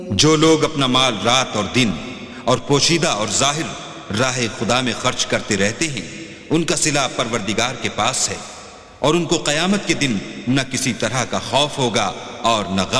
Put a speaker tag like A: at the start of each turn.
A: जो लोग अपना माल रात और दिन और पोशीदा और जाहिर राह खुदा में खर्च करते रहते हैं, उनका सिला परवरदिगार के पास है और उनको क़यामत के दिन न किसी तरह का खौफ होगा और न गम।